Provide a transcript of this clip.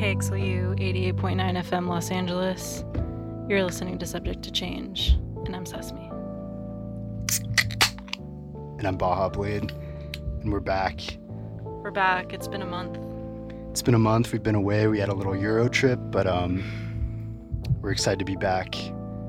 KXLU 88.9 FM Los Angeles. You're listening to Subject to Change, and I'm Sesame. And I'm Baja Blade, and we're back. We're back. It's been a month. It's been a month. We've been away. We had a little Euro trip, but we're excited to be back